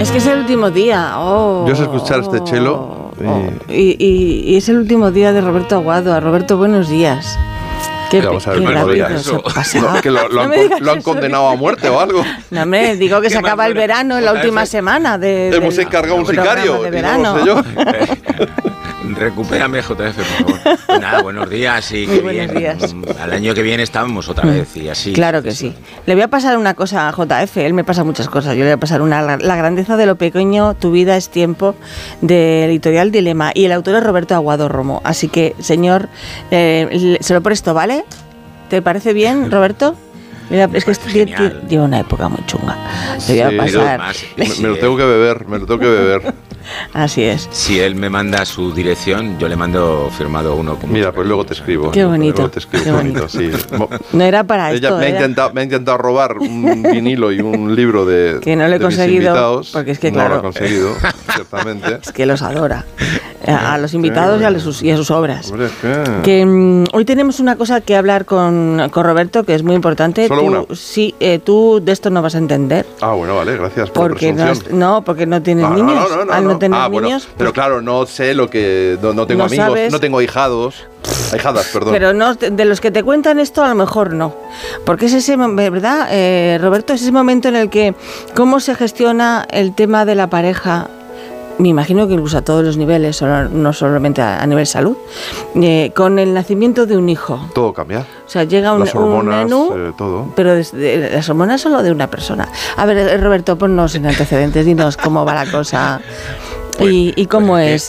Es que es el último día. Yo sé escuchar este chelo. Y es el último día de Roberto Aguado. A Roberto, buenos días. Qué rápido se ha pasado. No, que lo han condenado a muerte o algo. No, hombre, digo que se acaba el verano en la última semana. Hemos encargado un sicario. De verano. No sé yo. Recupérame, JF, por favor. Pues nada, buenos días y muy buenos días. Al año que viene estábamos otra vez y así. Claro que sí. Le voy a pasar una cosa a JF, él me pasa muchas cosas. Yo le voy a pasar la grandeza de lo pequeño, tu vida es tiempo, de Editorial Dilema. Y el autor es Roberto Aguado Romo. Así que, señor, se lo presto, ¿vale? ¿Te parece bien, Roberto? Mira, es que lleva una época muy chunga. Le voy a pasar. Me lo tengo que beber. Así es. Si él me manda su dirección, yo le mando firmado uno. Mira, pues luego te escribo. Qué bonito. Qué bonito, sí. No era para esto. Me ha intentado robar un vinilo y un libro de que no lo he conseguido, porque es que claro, no lo he conseguido, ciertamente. Es que los adora. A los invitados y a sus obras. Hombre, hoy tenemos una cosa que hablar con Roberto, que es muy importante. ¿Solo una? Sí, tú de esto no vas a entender. Ah, bueno, vale, gracias por porque la presunción. porque no tienes niños. No tener niños, bueno, pero claro, no sé lo que... No tengo amigos, sabes. no tengo ahijadas, perdón. Pero no, de los que te cuentan esto, a lo mejor no. Porque es ese, ¿verdad, Roberto? Es ese momento en el que cómo se gestiona el tema de la pareja. Me imagino que incluso a todos los niveles, no solamente a nivel salud, con el nacimiento de un hijo. Todo cambia. O sea, llega las hormonas, un menú, todo. Pero las hormonas solo de una persona. A ver, Roberto, ponnos en antecedentes, dinos cómo va la cosa. Y cómo es